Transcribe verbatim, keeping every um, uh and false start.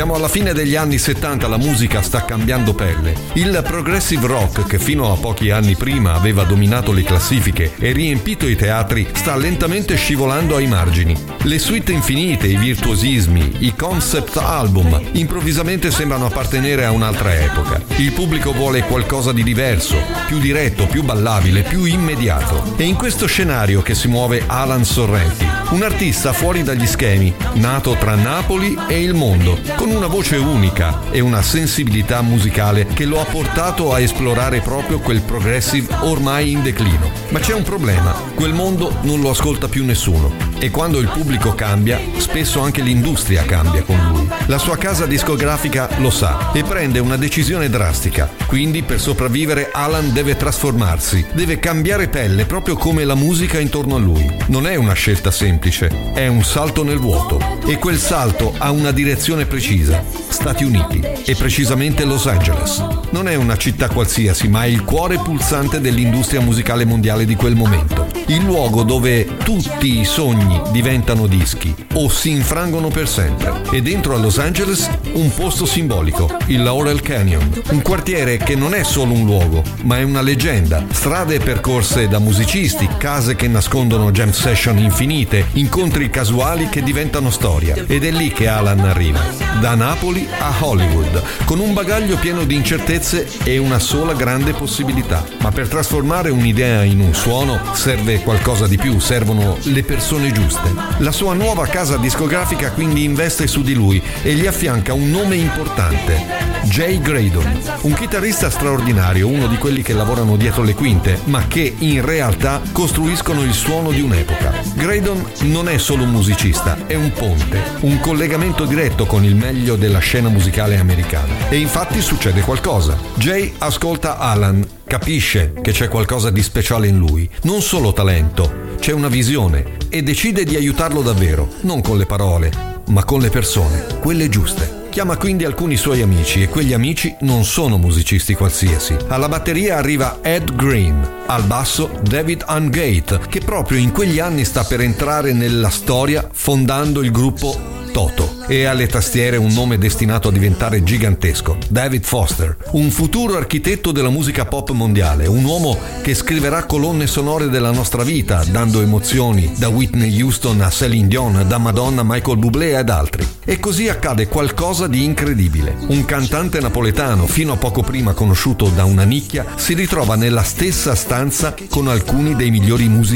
Siamo alla fine degli anni settanta, la musica sta cambiando pelle. Il progressive rock, che fino a pochi anni prima aveva dominato le classifiche e riempito i teatri, sta lentamente scivolando ai margini. Le suite infinite, i virtuosismi, i concept album improvvisamente sembrano appartenere a un'altra epoca. Il pubblico vuole qualcosa di diverso, più diretto, più ballabile, più immediato. E in questo scenario che si muove Alan Sorrenti, un artista fuori dagli schemi, nato tra Napoli e il mondo, con una voce unica e una sensibilità musicale che lo ha portato a esplorare proprio quel progressive ormai in declino. Ma c'è un problema, quel mondo non lo ascolta più nessuno. E quando il pubblico cambia, spesso anche l'industria cambia con lui. La sua casa discografica lo sa e prende una decisione drastica. Quindi, per sopravvivere, Alan deve trasformarsi, deve cambiare pelle, proprio come la musica intorno a lui. Non è una scelta semplice, è un salto nel vuoto. E quel salto ha una direzione precisa: Stati Uniti, e precisamente Los Angeles. Non è una città qualsiasi, ma è il cuore pulsante dell'industria musicale mondiale di quel momento. Il luogo dove tutti i sogni diventano dischi o si infrangono per sempre. E dentro a Los Angeles un posto simbolico, il Laurel Canyon, un quartiere che non è solo un luogo, ma è una leggenda. Strade percorse da musicisti, case che nascondono jam session infinite, incontri casuali che diventano storia. Ed è lì che Alan arriva, da Napoli a Hollywood, con un bagaglio pieno di incertezze e una sola grande possibilità. Ma per trasformare un'idea in un suono serve qualcosa di più, servono le persone giuste. La sua nuova casa discografica quindi investe su di lui e gli affianca un nome importante: Jay Graydon, un chitarrista straordinario, uno di quelli che lavorano dietro le quinte, ma che in realtà costruiscono il suono di un'epoca. Graydon non è solo un musicista, è un ponte, un collegamento diretto con il meglio della scena musicale americana. E infatti succede qualcosa. Jay ascolta Alan, capisce che c'è qualcosa di speciale in lui, non solo talento, c'è una visione, e decide di aiutarlo davvero, non con le parole, ma con le persone, quelle giuste. Chiama quindi alcuni suoi amici e quegli amici non sono musicisti qualsiasi. Alla batteria arriva Ed Green, al basso David Angate, che proprio in quegli anni sta per entrare nella storia fondando il gruppo Toto, e alle tastiere un nome destinato a diventare gigantesco: David Foster, un futuro architetto della musica pop mondiale, un uomo che scriverà colonne sonore della nostra vita, dando emozioni da Whitney Houston a Celine Dion, da Madonna a Michael Bublé ed altri. E così accade qualcosa di incredibile. Un cantante napoletano, fino a poco prima conosciuto da una nicchia, si ritrova nella stessa stanza con alcuni dei migliori musici